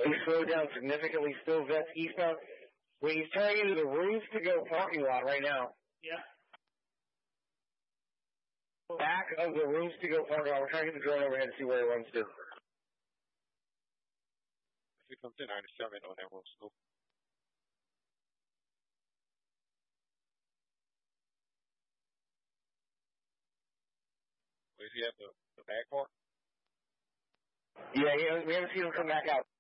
He slowed down significantly, still vets eastbound. When he's turning into the rooms to go parking lot right now. Yeah. Back of the rooms to go parking lot. We're trying to get the drone overhead and see where it runs to. If he comes in, I understand it on that room slope. Where is he at the back part? Yeah, we haven't seen him come back out.